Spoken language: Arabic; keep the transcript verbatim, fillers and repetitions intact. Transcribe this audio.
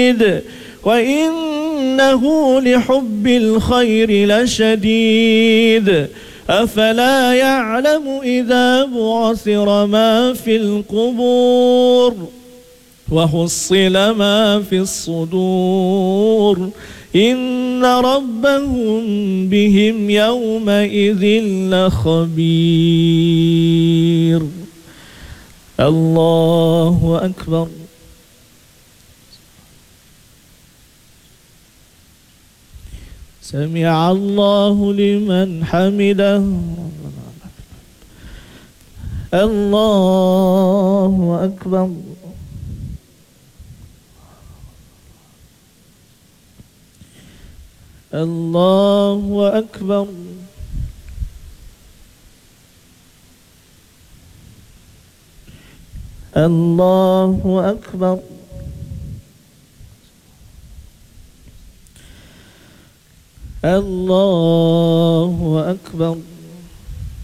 وإنه لحب الخير لشديد أفلا يعلم إذا بعثر ما في القبور وحصل ما في الصدور إن ربهم بهم يومئذ لخبير. الله أكبر. سمع الله لمن حمده. الله أكبر. الله أكبر. الله أكبر. الله أكبر.